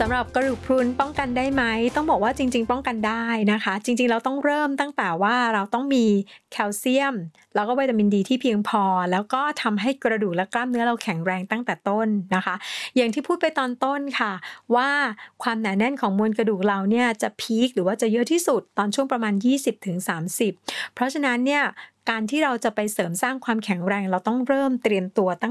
สำหรับกระดูกพรุนป้องกันได้ไหมต้องบอกว่าจริงๆป้องกันได้นะคะจริงๆเราต้องเริ่มตั้งแต่ว่าเราต้องมีแคลเซียมแล้วก็วิตามินดีที่เพียงพอแล้วก็ทำให้กระดูกและกล้ามเนื้อเราแข็งแรงตั้งแต่ต้นนะคะอย่างที่พูดไปตอนต้นค่ะว่าความหนาแน่นของมวลกระดูกเราเนี่ยจะพีคหรือว่าจะเยอะที่สุดตอนช่วงประมาณ20-30เพราะฉะนั้นเนี่ยการที่เราจะไปเสริมสร้างความแข็งแรงเราต้องเริ่มเตรียมตัว